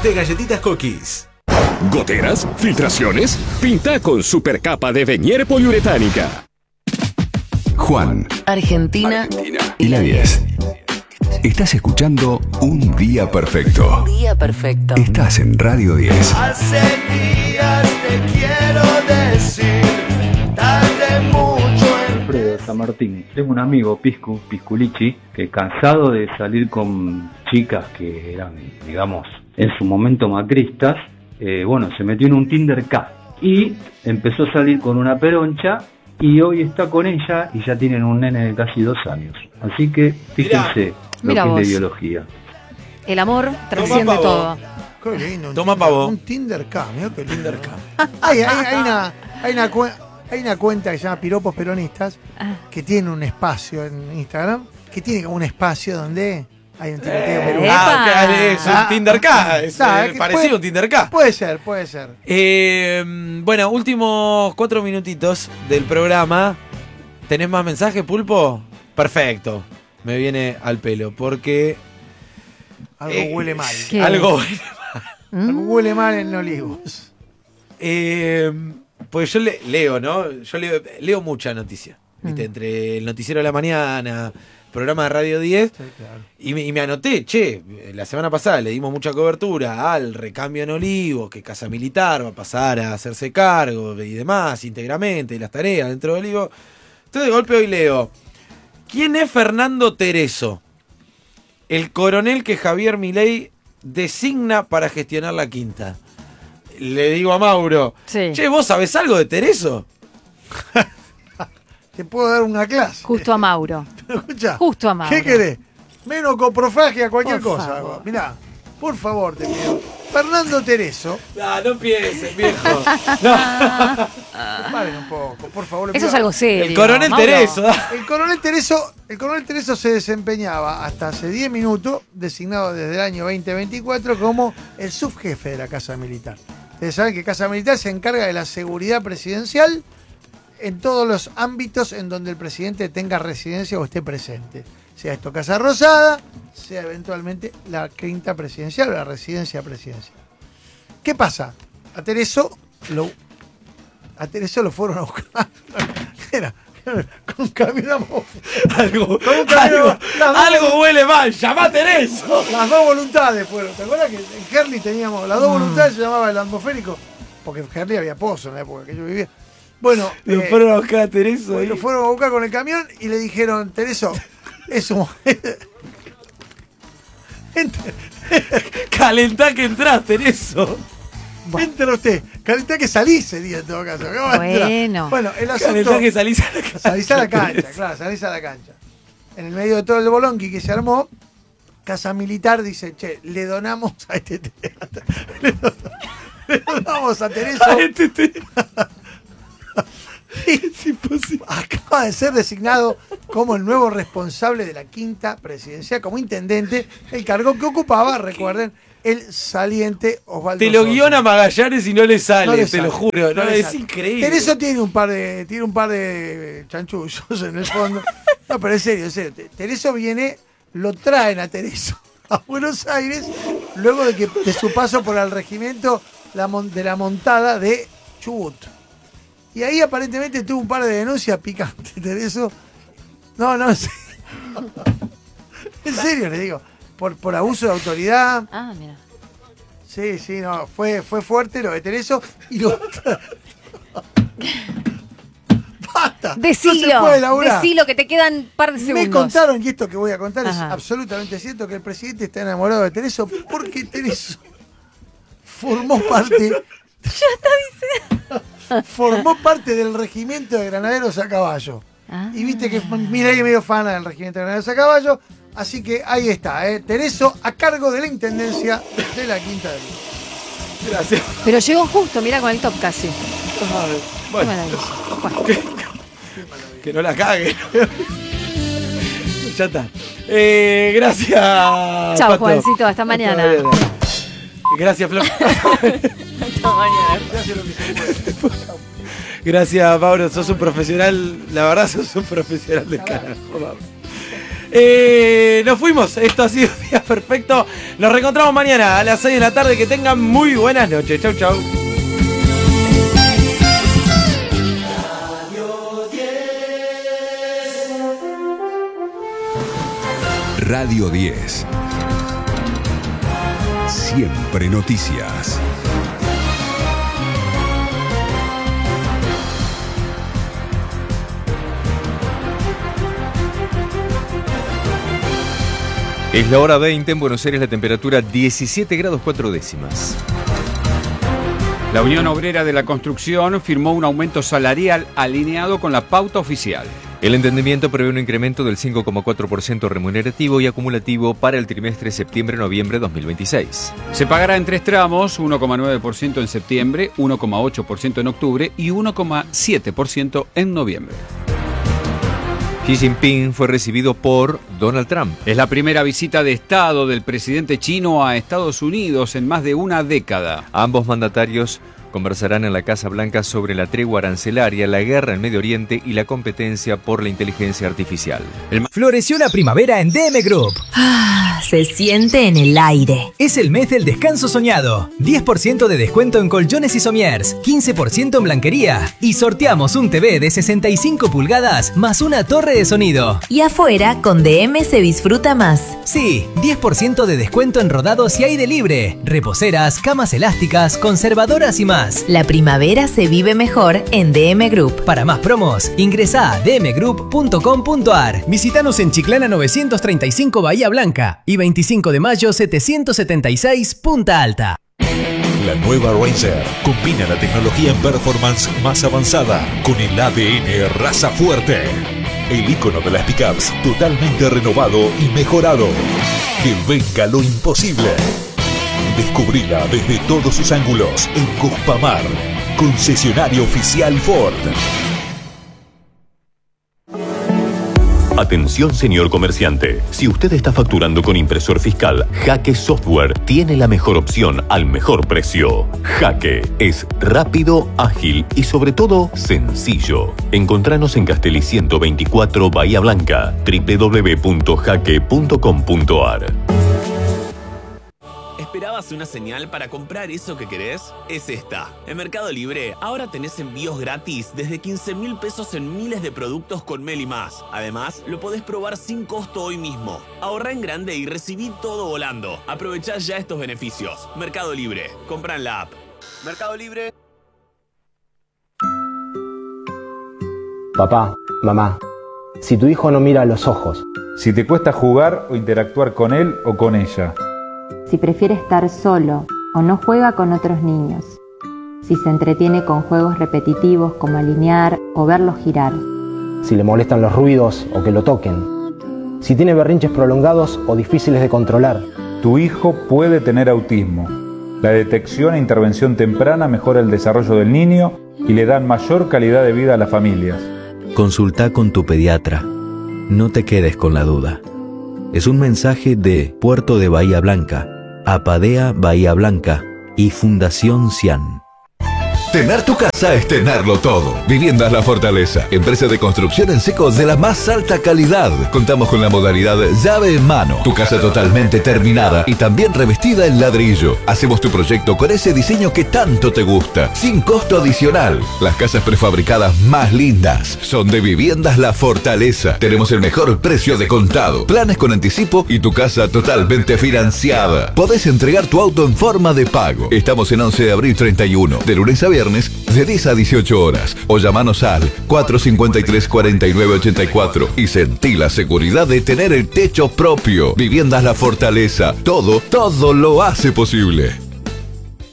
de Galletitas Cookies. ¿Goteras? ¿Filtraciones? Pinta con supercapa de Venier poliuretánica. Juan, Argentina y la 10. Estás escuchando Un Día Perfecto. Un día perfecto. Estás en Radio 10. Hace días te quiero decir, tarde mucho en... Alfredo San Martín. Tengo un amigo, Pisculichi, que cansado de salir con chicas que eran, digamos, en su momento macristas, se metió en un Tinder K y empezó a salir con una peroncha y hoy está con ella y ya tienen un nene de casi 2 años. Así que fíjense lo que es de biología. El amor trasciende todo. Qué lindo. Toma pavo. Un Tinder K, mirá qué Tinder K. Hay una cuenta que se llama Piropos Peronistas que tiene un espacio en Instagram, que tiene como un espacio donde hay un tiroteo peruano. Es un Tinder K, es parecido a un Tinder K. Puede ser. Bueno, últimos 4 minutitos del programa. ¿Tenés más mensajes, Pulpo? Perfecto. Me viene al pelo, porque... Algo huele mal. ¿Qué? Algo Algo huele mal en Olivos. pues yo leo, ¿no? Yo leo mucha noticia. ¿Viste? Entre el noticiero de la mañana, programa de Radio 10, Sí, claro. y me anoté, la semana pasada le dimos mucha cobertura al recambio en Olivos, que Casa Militar va a pasar a hacerse cargo y demás, íntegramente, y las tareas dentro de Olivos. Entonces de golpe hoy leo, ¿quién es Fernando Tereso? El coronel que Javier Milei designa para gestionar la quinta. Le digo a Mauro, Sí. che, ¿vos sabés algo de Tereso? Te puedo dar una clase. Justo a Mauro. Escuchá, Justo a Mauro. ¿qué querés? Menos coprofagia, cualquier Por cosa. favor. Mirá, por favor, te pido. Fernando Tereso. No pienses, viejo. Paren un poco, por favor. le Eso pido. es algo serio. El coronel Mauro. Tereso. El coronel Tereso se desempeñaba hasta hace 10 minutos, designado desde el año 2024 como el subjefe de la Casa Militar. Ustedes saben que Casa Militar se encarga de la seguridad presidencial en todos los ámbitos en donde el presidente tenga residencia o esté presente. Sea esto Casa Rosada, sea eventualmente la quinta presidencial o la residencia presidencial. ¿Qué pasa? A Tereso lo fueron a buscar. Era con camión Algo huele mal, llama a Tereso. Las 2 voluntades fueron. ¿Te acuerdas que en Herli teníamos las 2 voluntades? Se llamaba el atmosférico, porque en Herli había pozo en la época que yo vivía. Bueno, Lo fueron a buscar a Tereso. lo fueron a buscar con el camión y le dijeron, Tereso, eso. Calentá que entrás, Tereso. Entra usted. Calentá que salís ese día en todo caso. Bueno, el asunto. Calentá que salís a la cancha. Salís a la cancha, claro, salís a la cancha. En el medio de todo el bolonqui que se armó, Casa Militar dice, che, le donamos a este teatro. Le donamos a Tereso. A este Es imposible. Acaba de ser designado como el nuevo responsable de la quinta presidencia, como intendente, el cargo que ocupaba, recuerden, el saliente Osvaldo Te lo Sosa. guiona Magallanes y no le sale, No le te sale, lo juro. no No, le es sale. increíble. Tereso tiene un par de chanchullos en el fondo. No, pero en serio. Tereso viene, lo traen a Tereso a Buenos Aires, luego de su paso por el regimiento de la montada de Chubut. Y ahí aparentemente tuvo un par de denuncias picantes, Tereso. No, en serio le digo. Por abuso de autoridad. Ah, mira. Sí, no, fue fuerte lo de Tereso y lo... ¡Basta! Decilo, no se puede laburar. decilo que te quedan un par de segundos. Me contaron, y esto que voy a contar Ajá. es absolutamente cierto, que el presidente está enamorado de Tereso porque Tereso formó parte... Ya está diciendo. Formó parte del regimiento de granaderos a caballo. Ah. Y viste que Milei es medio fan del regimiento de granaderos a caballo. Así que ahí está, Tereso a cargo de la intendencia de la Quinta del Río. Gracias. Pero llegó justo, mira con el top casi. Qué Bueno, maravilloso. Bueno. que no la cague. Ya está. Gracias. Chao, Pato. Juancito, hasta mañana. Gracias, Flor. Hasta mañana. Gracias, Pablo. Sos un profesional. La verdad, sos un profesional del carajo, Pablo. Nos fuimos. Esto ha sido un día perfecto. Nos reencontramos mañana a las 6 de la tarde. Que tengan muy buenas noches. Chau, chau. Radio 10. Siempre noticias. Es la hora 20 en Buenos Aires, la temperatura 17 grados 4 décimas. La Unión Obrera de la Construcción firmó un aumento salarial alineado con la pauta oficial. El entendimiento prevé un incremento del 5,4% remunerativo y acumulativo para el trimestre septiembre-noviembre 2026. Se pagará en 3 tramos, 1,9% en septiembre, 1,8% en octubre y 1,7% en noviembre. Xi Jinping fue recibido por Donald Trump. Es la primera visita de Estado del presidente chino a Estados Unidos en más de una década. Ambos mandatarios conversarán en la Casa Blanca sobre la tregua arancelaria, la guerra en Medio Oriente y la competencia por la inteligencia artificial. Floreció la primavera en DM Group. Se siente en el aire. Es el mes del descanso soñado. 10% de descuento en colchones y somiers, 15% en blanquería. Y sorteamos un TV de 65 pulgadas más una torre de sonido. Y afuera, con DM se disfruta más. Sí, 10% de descuento en rodados y aire libre. Reposeras, camas elásticas, conservadoras y más. La primavera se vive mejor en DM Group. Para más promos, ingresa a dmgroup.com.ar. Visítanos en Chiclana 935 Bahía Blanca y 25 de mayo 776 Punta Alta. La nueva Ranger combina la tecnología en performance más avanzada con el ADN raza fuerte. El icono de las pickups totalmente renovado y mejorado. Que venga lo imposible. Descubrila desde todos sus ángulos en Cuspamar, concesionario oficial Ford. Atención, señor comerciante. Si usted está facturando con impresor fiscal, Jaque Software tiene la mejor opción al mejor precio. Jaque es rápido, ágil y sobre todo sencillo. Encontranos en Castelli 124 Bahía Blanca, www.jaque.com.ar. ¿Esperabas una señal para comprar eso que querés? Es esta. En Mercado Libre ahora tenés envíos gratis desde 15.000 pesos en miles de productos con Meli Más. Además, lo podés probar sin costo hoy mismo. Ahorrá en grande y recibí todo volando. Aprovechá ya estos beneficios. Mercado Libre. Comprá en la app. Mercado Libre. Papá, mamá, si tu hijo no mira a los ojos. Si te cuesta jugar o interactuar con él o con ella. Si prefiere estar solo o no juega con otros niños. Si se entretiene con juegos repetitivos como alinear o verlos girar. Si le molestan los ruidos o que lo toquen. Si tiene berrinches prolongados o difíciles de controlar. Tu hijo puede tener autismo. La detección e intervención temprana mejora el desarrollo del niño y le dan mayor calidad de vida a las familias. Consulta con tu pediatra. No te quedes con la duda. Es un mensaje de Puerto de Bahía Blanca, Apadea Bahía Blanca y Fundación Cian. Tener tu casa es tenerlo todo. Viviendas La Fortaleza, empresa de construcción en seco de la más alta calidad. Contamos con la modalidad llave en mano. Tu casa totalmente terminada y también revestida en ladrillo. Hacemos tu proyecto con ese diseño que tanto te gusta, sin costo adicional. Las casas prefabricadas más lindas son de Viviendas La Fortaleza. Tenemos el mejor precio de contado, planes con anticipo y tu casa totalmente financiada. Podés entregar tu auto en forma de pago. Estamos en 11 de abril 31, de lunes a viernes, de 10 a 18 horas. O llamanos al 453-4984 y sentí la seguridad de tener el techo propio. Viviendas La Fortaleza. Todo lo hace posible.